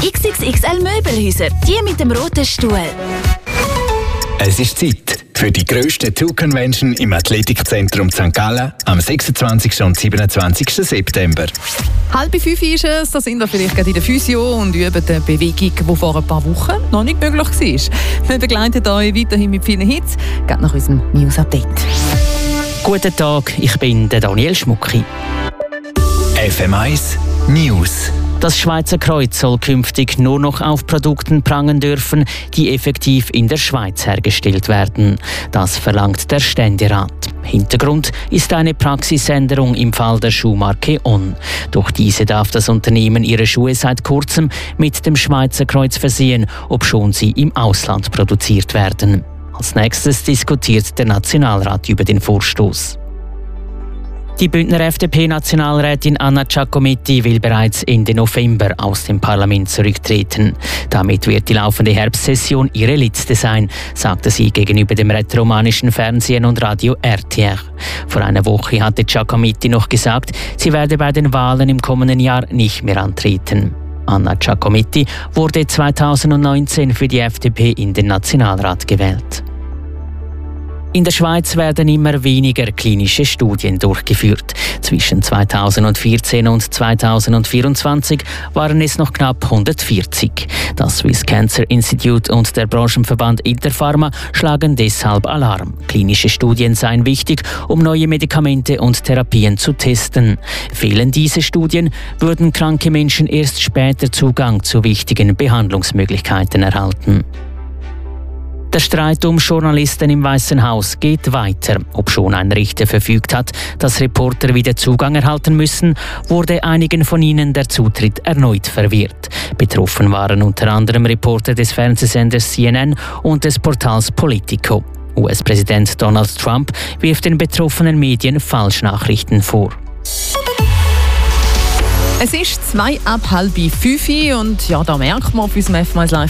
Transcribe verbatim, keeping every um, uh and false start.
X X X L Möbelhäuser, die mit dem roten Stuhl. Es ist Zeit für die grösste Tour-Convention im Athletikzentrum Sankt Gallen am sechsundzwanzigsten und siebenundzwanzigsten September. Halb fünf ist es, da sind wir vielleicht gerade in der Physio und üben eine Bewegung, die vor ein paar Wochen noch nicht möglich war. Wir begleiten euch weiterhin mit vielen Hits, gerade nach unserem News-Update. Guten Tag, ich bin der Daniel Schmucki. F M eins News. Das Schweizer Kreuz soll künftig nur noch auf Produkten prangen dürfen, die effektiv in der Schweiz hergestellt werden. Das verlangt der Ständerat. Hintergrund ist eine Praxisänderung im Fall der Schuhmarke On. Durch diese darf das Unternehmen ihre Schuhe seit kurzem mit dem Schweizer Kreuz versehen, obschon sie im Ausland produziert werden. Als nächstes diskutiert der Nationalrat über den Vorstoß. Die Bündner F D P-Nationalrätin Anna Giacometti will bereits Ende November aus dem Parlament zurücktreten. Damit wird die laufende Herbstsession ihre letzte sein, sagte sie gegenüber dem rätoromanischen Fernsehen und Radio R T R. Vor einer Woche hatte Giacometti noch gesagt, sie werde bei den Wahlen im kommenden Jahr nicht mehr antreten. Anna Giacometti wurde zweitausendneunzehn für die F D P in den Nationalrat gewählt. In der Schweiz werden immer weniger klinische Studien durchgeführt. Zwischen zweitausendvierzehn und zweitausendvierundzwanzig waren es noch knapp hundertvierzig. Das Swiss Cancer Institute und der Branchenverband Interpharma schlagen deshalb Alarm. Klinische Studien seien wichtig, um neue Medikamente und Therapien zu testen. Fehlen diese Studien, würden kranke Menschen erst später Zugang zu wichtigen Behandlungsmöglichkeiten erhalten. Der Streit um Journalisten im Weißen Haus geht weiter. Obschon ein Richter verfügt hat, dass Reporter wieder Zugang erhalten müssen, wurde einigen von ihnen der Zutritt erneut verwehrt. Betroffen waren unter anderem Reporter des Fernsehsenders C N N und des Portals Politico. U S-Präsident Donald Trump wirft den betroffenen Medien Falschnachrichten vor. Es ist zwei ab halb fünf und ja, da merkt man auf unserem F eins Live